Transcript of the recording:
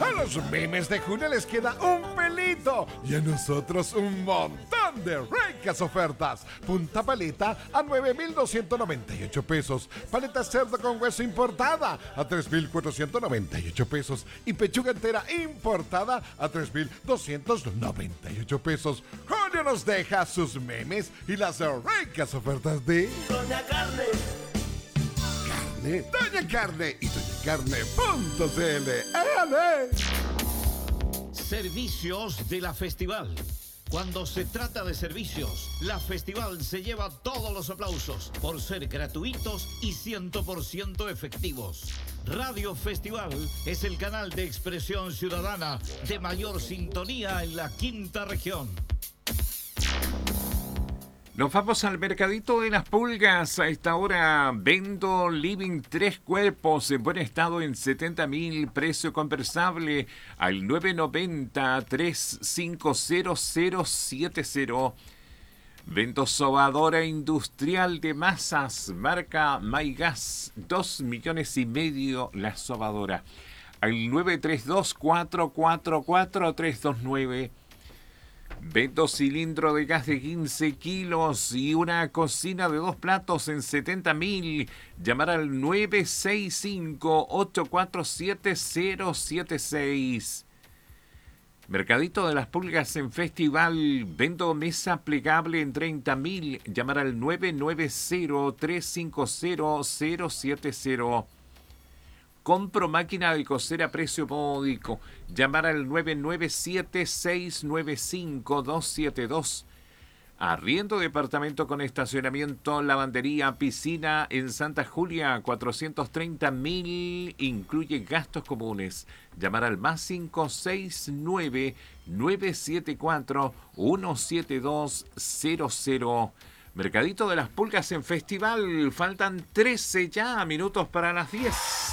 A los memes de Julio les queda un pelito y a nosotros un montón de ricas ofertas. Punta paleta a 9,298 pesos. Paleta cerdo con hueso importada a 3,498 pesos. Y pechuga entera importada a 3,298 pesos. Julio nos deja sus memes y las ricas ofertas de Doña Carne. Doña Carne y doñacarne.cl. ¡Ale! Servicios de la Festival. Cuando se trata de servicios, la Festival se lleva todos los aplausos por ser gratuitos y 100% efectivos. Radio Festival es el canal de expresión ciudadana de mayor sintonía en la quinta región. Nos vamos al mercadito de las pulgas. A esta hora vendo living 3 cuerpos en buen estado en 70.000, precio conversable al 990-350-070. Vendo sobadora industrial de masas, marca Maygas, 2,5 millones la sobadora al 932-444-329. Vendo cilindro de gas de 15 kilos y una cocina de 2 platos en 70.000. Llamar al 965-847-076. Mercadito de las Pulgas en Festival. Vendo mesa plegable en 30.000. Llamar al 990-350-070. Compro máquina de coser a precio módico. Llamar al 997-695-272. Arriendo departamento con estacionamiento, lavandería, piscina en Santa Julia, 430.000. Incluye gastos comunes. Llamar al más 569-974-17200. Mercadito de las Pulgas en Festival. Faltan 13 ya minutos para las 10.